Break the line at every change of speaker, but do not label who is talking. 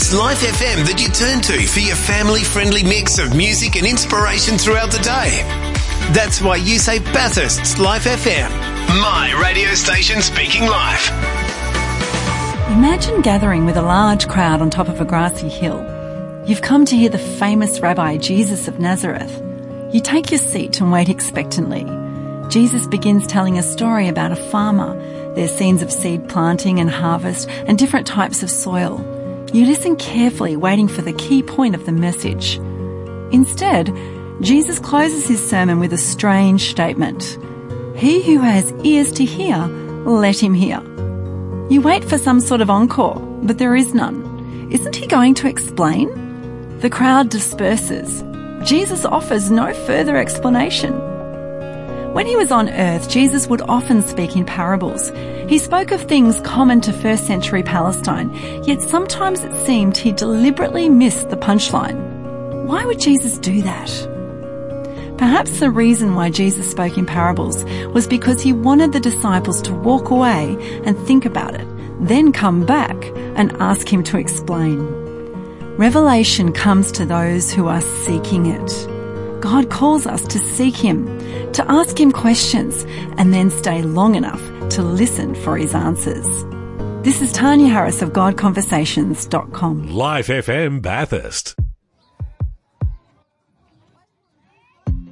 It's Life FM that you turn to for your family-friendly mix of music and inspiration throughout the day. That's why you say Bathurst's Life FM, my radio station speaking life.
Imagine gathering with a large crowd on top of a grassy hill. You've come to hear the famous Rabbi Jesus of Nazareth. You take your seat and wait expectantly. Jesus begins telling a story about a farmer. There's scenes of seed planting and harvest and different types of soil. You listen carefully, waiting for the key point of the message. Instead, Jesus closes his sermon with a strange statement. He who has ears to hear, let him hear. You wait for some sort of encore, but there is none. Isn't he going to explain? The crowd disperses. Jesus offers no further explanation. When he was on earth, Jesus would often speak in parables. He spoke of things common to first century Palestine, yet sometimes it seemed he deliberately missed the punchline. Why would Jesus do that? Perhaps the reason why Jesus spoke in parables was because he wanted the disciples to walk away and think about it, then come back and ask him to explain. Revelation comes to those who are seeking it. God calls us to seek him, to ask him questions, and then stay long enough to listen for his answers. This is Tanya Harris of GodConversations.com.
Life FM Bathurst.